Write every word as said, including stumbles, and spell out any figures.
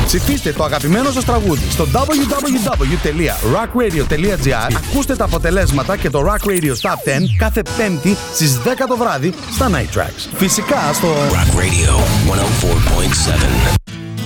Ψηφίστε το αγαπημένο σας τραγούδι στο double-u double-u double-u τελεία rock radio τελεία gr. Ακούστε τα αποτελέσματα και το Rock Radio Top δέκα κάθε Πέμπτη στις δέκα το βράδυ στα Night Tracks. Φυσικά στο Rock Radio εκατόν τέσσερα κόμμα επτά.